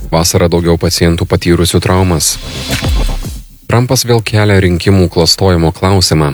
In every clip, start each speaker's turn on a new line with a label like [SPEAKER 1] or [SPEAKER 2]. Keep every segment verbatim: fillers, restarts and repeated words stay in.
[SPEAKER 1] Vasarą daugiau pacientų patyrusių traumas. Trumpas vėl kelia rinkimų klastojimo klausimą.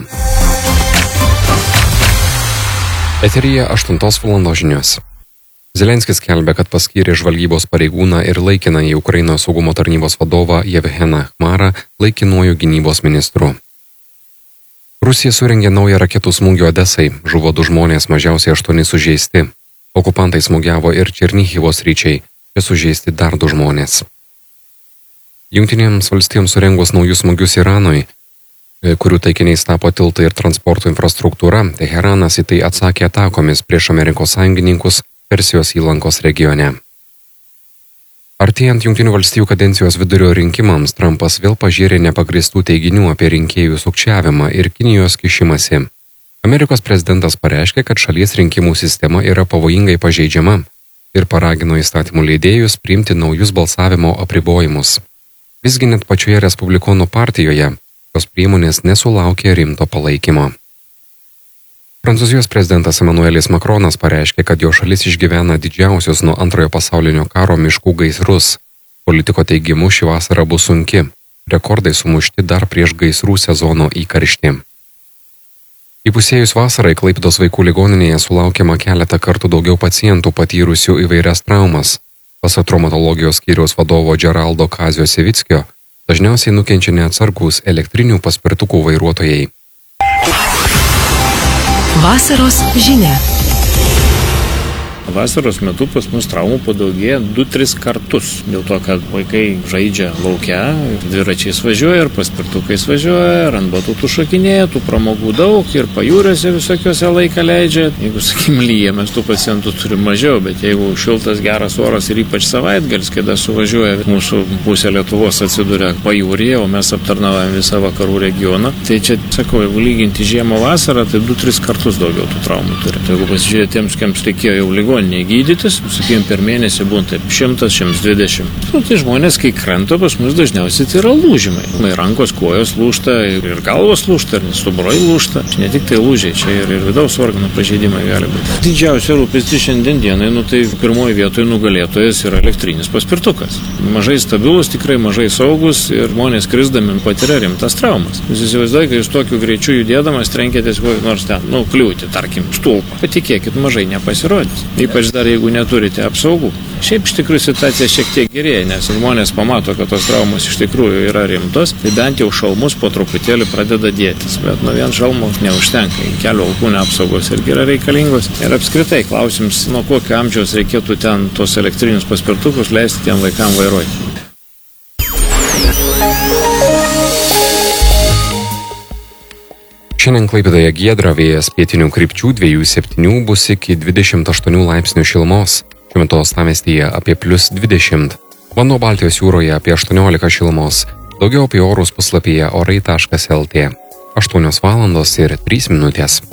[SPEAKER 1] Eteryje aštuntos valandos žinios. Zelenskis skelbia, kad paskyrė žvalgybos pareigūną ir laikinąjį Ukrainos saugumo tarnybos vadovą Jevheną Chmarą laikinuoju gynybos ministru. Rusija surengė naują raketų smūgį Odesai, žuvo du žmonės, mažiausiai aštuoni sužeisti. Okupantai smūgiavo ir Černihivo sričiai, čia sužeisti dar du žmonės. Jungtinėms valstijoms surengus naujus smūgius Iranui, kurių taikiniais tapo tiltai ir transporto infrastruktūra, Teheranas į tai atsakė atakomis prieš Amerikos sąjungininkus Persijos įlankos regione. Artėjant Jungtinių valstijų kadencijos vidurio rinkimams, Trumpas vėl pažėrė nepagristų teiginių apie rinkėjų sukčiavimą ir Kinijos kišimąsi. Amerikos prezidentas pareiškė, kad šalies rinkimų sistema yra pavojingai pažeidžiama ir paragino įstatymų leidėjus priimti naujus balsavimo apribojimus. Visgi net pačioje Respublikonų partijoje tos priemonės nesulaukė rimto palaikymo. Prancūzijos prezidentas Emmanuelis Macronas pareiškė, kad jo šalis išgyvena didžiausius nuo antrojo pasaulinio karo miškų gaisrus. Politiko teigimu ši vasara bus sunki. Rekordai sumušti dar prieš gaisrų sezono įkarštį. Įpusėjus vasarai Klaipėdos vaikų ligoninėje sulaukiama keletą kartų daugiau pacientų patyrusių įvairias traumas. Pasak traumatologijos skyriaus vadovo Geraldo Kazio Sevickio, dažniausiai nukenčia neatsargūs elektrinių paspirtukų vairuotojai.
[SPEAKER 2] Vasaros žinia.
[SPEAKER 3] Vasaros metu pas mus traumų padaugėja du tris kartus. Dėl to, kad vaikai žaidžia lauke, dviračiais važiuoja, ir paspirtukais važiuoja, ir ant batutų šokinėja, tų pramogų daug, ir pajūriuose visokiuose laiką leidžia. Jeigu, sakykim, lyja, mes tų pacientų turim mažiau, bet jeigu šiltas geras oras ir ypač savaitgalis, kada suvažiuoja, mūsų pusė Lietuvos atsiduria pajūryje, o mes aptarnaujam visą vakarų regioną, tai čia, sakau, jeigu lyginti žiemą vasarą, tai du tris kartus daugiau tų traumų turi. Tai jeigu pasižiūrėti tiems, kiems reikėjo jau ligoninėje gydytis, sakykime, per mėnesį būna taip šimtas, šimtas dvidešimt. Nu, tai žmonės, kai krenta, pas mus dažniausiai tai yra lūžimai. Ir rankos, kojos lūžta, ir galvos lūžta, ir stuburai lūžta. Čia ne tik tai lūžiai, čia ir, ir vidaus organų pažeidimai gali būti. Didžiausia rūpestis šiandien dienai, nu tai pirmoji vietoje nugalėtojas yra elektrinis paspirtukas. Mažai stabilus, tikrai mažai saugus, ir žmonės krisdami patiria rimtas traumas. Jūs įsivaizduojate, kad jūs tokiu greičiu judėdamas trenkėtės kokį nors ten, nu, kliūtį, tarkim, stulpą. Patikėkit, mažai nepasirodys. Ypač dar jeigu neturite apsaugų. Šiaip iš tikrųjų situacija šiek tiek gerėja, nes žmonės pamato, kad tos traumos iš tikrųjų yra rimtos, tai bent jau šalmus po truputėlį pradeda dėtis, bet nuo vien šalmo neužtenka, kelio alkūnio apsaugos irgi yra reikalingos. Ir apskritai klausims, nuo kokio amžiaus reikėtų ten tos elektrinius paspirtukus leisti tiem vaikam vairuoti.
[SPEAKER 1] Šiandien Klaipėdoje giedra, vėjas pietinių krypčių dviejų septynių bus iki dvidešimt aštuonių laipsnių šilumos. Šiuo metu uostamiestyje apie plius dvidešimt. Vanduo Baltijos jūroje apie aštuoniolika šilumos. Daugiau apie orus puslapyje orai taškas lt. aštuonios valandos ir trys minutės.